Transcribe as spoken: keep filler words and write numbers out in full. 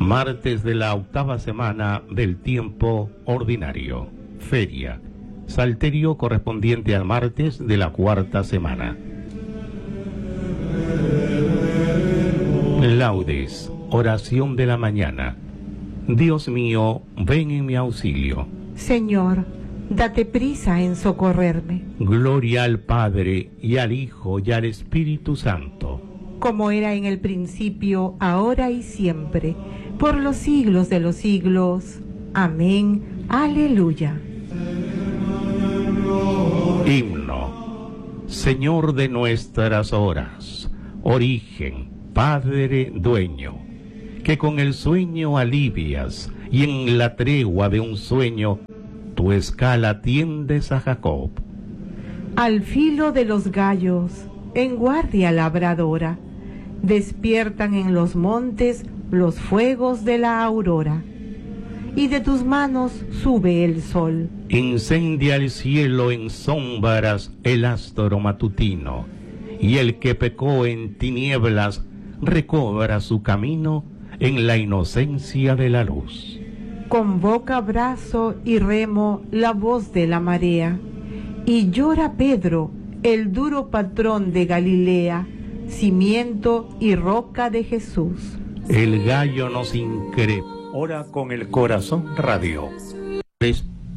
Martes de la octava semana del tiempo ordinario. Feria. Salterio correspondiente al martes de la cuarta semana. Laudes. Oración de la mañana. Dios mío, ven en mi auxilio. Señor, date prisa en socorrerme. Gloria al Padre, y al Hijo, y al Espíritu Santo. Como era en el principio, ahora y siempre, por los siglos de los siglos. Amén. Aleluya. Himno. Señor de nuestras horas, origen, Padre dueño, que con el sueño alivias, y en la tregua de un sueño, tu escala tiendes a Jacob. Al filo de los gallos, en guardia labradora, despiertan en los montes los fuegos de la aurora, y de tus manos sube el sol. Incendia el cielo en sombras el astro matutino, y el que pecó en tinieblas recobra su camino en la inocencia de la luz. Convoca brazo y remo la voz de la marea, y llora Pedro, el duro patrón de Galilea, cimiento y roca de Jesús. El gallo nos increpa. Ora con el corazón radio.